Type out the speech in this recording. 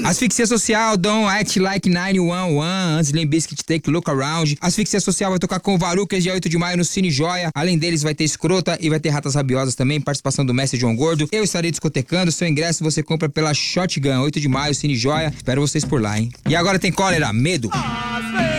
Asfixia Social, Don't Act Like 911, antes Limp Bizkit, Take Look Around. Asfixia Social vai tocar com o Varucas dia 8 de maio no Cine Joia. Além deles vai ter Escrota e vai ter Ratas Rabiosas também, participação do Mestre João Gordo. Eu estarei discotecando, seu ingresso você compra pela Shotgun, 8 de maio, Cine Joia. Espero vocês por lá, hein? E agora tem Cólera, Medo.